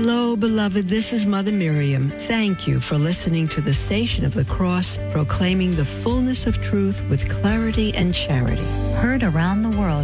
Hello, beloved. This is Mother Miriam. Thank you for listening to the Station of the Cross, proclaiming the fullness of truth with clarity and charity. Heard around the world